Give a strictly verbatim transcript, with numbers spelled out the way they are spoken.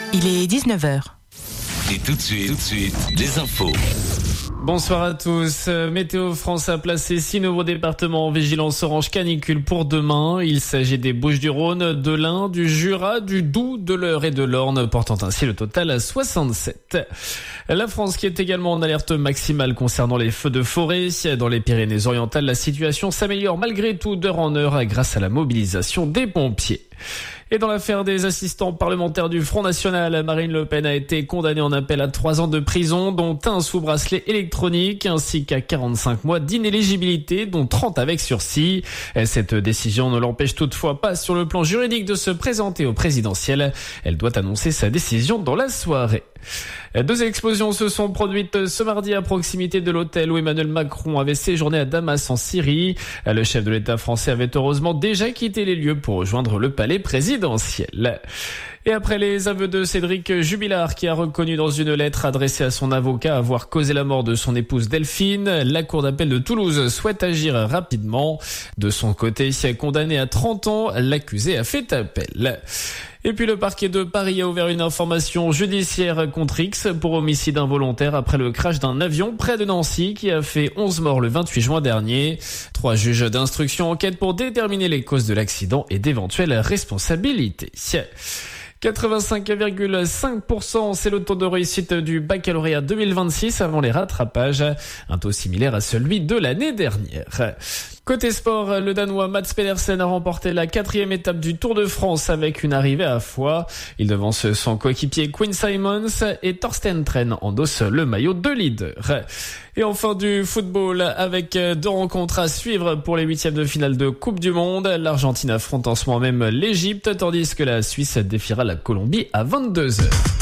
Il est dix-neuf heures. Et tout de suite, tout de suite, les infos. Bonsoir à tous. Météo France a placé six nouveaux départements en vigilance orange canicule pour demain. Il s'agit des Bouches-du-Rhône, de l'Ain, du Jura, du Doubs, de l'Eure et de l'Orne, portant ainsi le total à soixante-sept. La France qui est également en alerte maximale concernant les feux de forêt. Dans les Pyrénées-Orientales, la situation s'améliore malgré tout d'heure en heure grâce à la mobilisation des pompiers. Et dans l'affaire des assistants parlementaires du Front National, Marine Le Pen a été condamnée en appel à trois ans de prison, dont un sous bracelet électronique, ainsi qu'à quarante-cinq mois d'inéligibilité, dont trente avec sursis. Cette décision ne l'empêche toutefois pas sur le plan juridique de se présenter au présidentiel. Elle doit annoncer sa décision dans la soirée. Deux explosions se sont produites ce mardi à proximité de l'hôtel où Emmanuel Macron avait séjourné à Damas en Syrie. Le chef de l'État français avait heureusement déjà quitté les lieux pour rejoindre le palais présidentiel. Et après les aveux de Cédric Jubilard, qui a reconnu dans une lettre adressée à son avocat avoir causé la mort de son épouse Delphine, la cour d'appel de Toulouse souhaite agir rapidement. De son côté, condamné à trente ans, l'accusé a fait appel. Et puis le parquet de Paris a ouvert une information judiciaire contre X pour homicide involontaire après le crash d'un avion près de Nancy qui a fait onze morts le vingt-huit juin dernier. Trois juges d'instruction enquêtent pour déterminer les causes de l'accident et d'éventuelles responsabilités. quatre-vingt-cinq virgule cinq pour cent, c'est le taux de réussite du baccalauréat deux mille vingt-six avant les rattrapages, un taux similaire à celui de l'année dernière. Côté sport, le Danois Mats Pedersen a remporté la quatrième étape du Tour de France avec une arrivée à Foix. Il devance son coéquipier Quinn Simmons et Thorsten Tren endosse le maillot de leader. Et enfin du football avec deux rencontres à suivre pour les huitièmes de finale de Coupe du Monde. L'Argentine affronte en ce moment même l'Égypte tandis que la Suisse défiera la Colombie à vingt-deux heures.